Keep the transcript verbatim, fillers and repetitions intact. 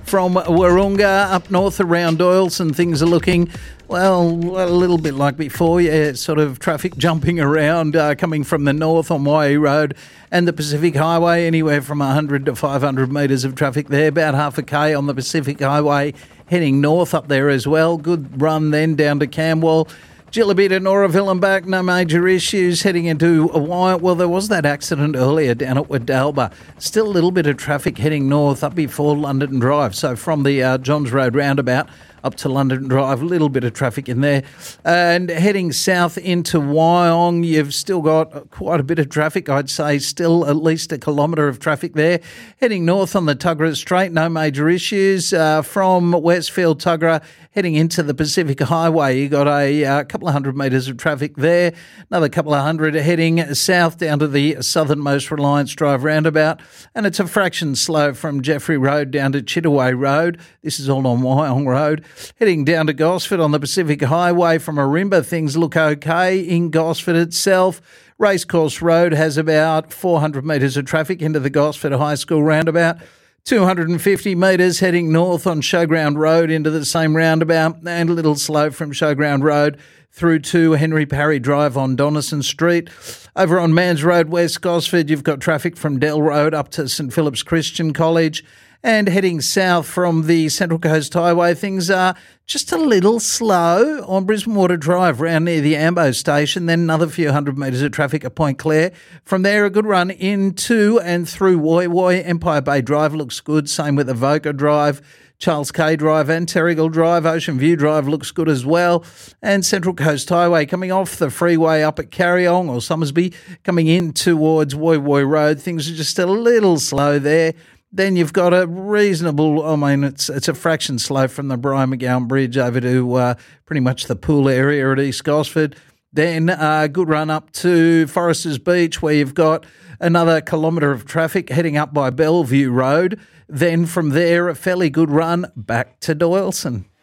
From Wahroonga up north around Doyleson, things are looking, well, a little bit like before. Yeah, sort of traffic jumping around uh, coming from the north on Waihi Road and the Pacific Highway, anywhere from one hundred to five hundred metres of traffic there, about half a K on the Pacific Highway heading north up there as well. Good run then down to Camwell. Jillabee to Noraville and back, no major issues. Heading into Wyatt, well, there was that accident earlier down at Wadalba. Still a little bit of traffic heading north up before London Drive. So from the uh, Johns Road roundabout up to London Drive, a little bit of traffic in there. And heading south into Wyong, you've still got quite a bit of traffic, I'd say, still at least a kilometre of traffic there. Heading north on the Tuggerah Straight, no major issues. Uh, from Westfield Tuggerah, heading into the Pacific Highway, you got a uh, couple of hundred metres of traffic there. Another couple of hundred heading south down to the southernmost Reliance Drive roundabout. And it's a fraction slow from Jeffrey Road down to Chittaway Road. This is all on Wyong Road. Heading down to Gosford on the Pacific Highway from Arimba, things look okay in Gosford itself. Racecourse Road has about four hundred metres of traffic into the Gosford High School roundabout. two hundred fifty metres heading north on Showground Road into the same roundabout, and a little slow from Showground Road through to Henry Parry Drive on Donison Street. Over on Mans Road, West Gosford, you've got traffic from Dell Road up to St Philip's Christian College. And heading south from the Central Coast Highway, things are just a little slow on Brisbane Water Drive round near the Ambo station, then another few hundred metres of traffic at Point Clare. From there, a good run into and through Woy Woy. Empire Bay Drive looks good, same with Avoca Drive. Charles K Drive and Terrigal Drive, Ocean View Drive looks good as well. And Central Coast Highway coming off the freeway up at Carryong or Somersby, coming in towards Woy Woy Road. Things are just a little slow there. Then you've got a reasonable, I mean, it's it's a fraction slow from the Brian McGowan Bridge over to uh, pretty much the pool area at East Gosford. Then a uh, good run up to Foresters Beach where you've got another kilometre of traffic heading up by Bellevue Road. Then from there, a fairly good run back to Doyleson.